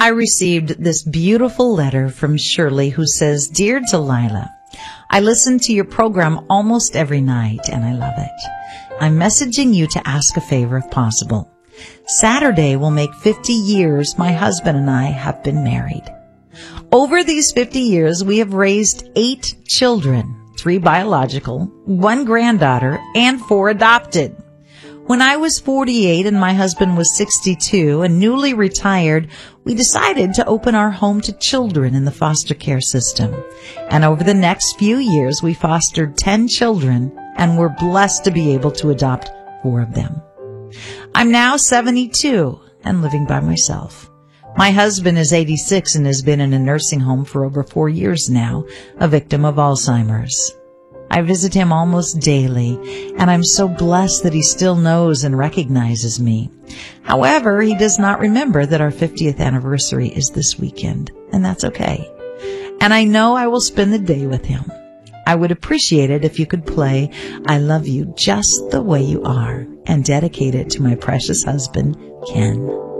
I received this beautiful letter from Shirley who says, "Dear Delilah, I listen to your program almost every night and I love it. I'm messaging you to ask a favor if possible. Saturday will make 50 years my husband and I have been married. Over these 50 years, we have raised 8 children, 3 biological, 1 granddaughter, and 4 adopted. When I was 48 and my husband was 62 and newly retired, we decided to open our home to children in the foster care system. And over the next few years, we fostered 10 children and were blessed to be able to adopt 4 of them. I'm now 72 and living by myself. My husband is 86 and has been in a nursing home for over 4 years now, a victim of Alzheimer's. I visit him almost daily, and I'm so blessed that he still knows and recognizes me. However, he does not remember that our 50th anniversary is this weekend, and that's okay. And I know I will spend the day with him. I would appreciate it if you could play I Love You Just the Way You Are and dedicate it to my precious husband, Ken."